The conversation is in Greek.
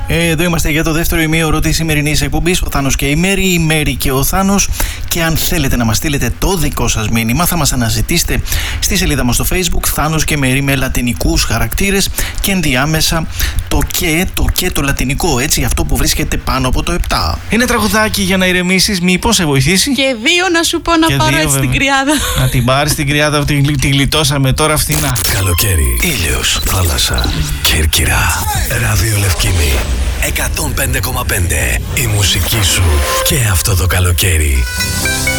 Εδώ είμαστε για το δεύτερο ημίωρο της σημερινής εκπομπής. Ο Θάνος και η Μέρη, η Μέρη και ο Θάνος. Και αν θέλετε να μας στείλετε το δικό σας μήνυμα, θα μας αναζητήσετε στη σελίδα μας στο Facebook Θάνος και Μέρη με λατινικούς χαρακτήρες και ενδιάμεσα το λατινικό, έτσι, αυτό που βρίσκεται πάνω από το 7. Είναι τραγουδάκι για να ηρεμήσεις, μήπως σε βοηθήσει? Και δύο να σου πω να πάρω έτσι στην κρυάδα. Να την πάρεις στην κρυάδα, τη γλιτώσαμε τώρα φθηνά. Καλοκαίρι, ήλιος, θάλασσα, Κέρκυρα, ράδιο Λευκήμη 105,5. Η μουσική σου και αυτό το καλοκαίρι.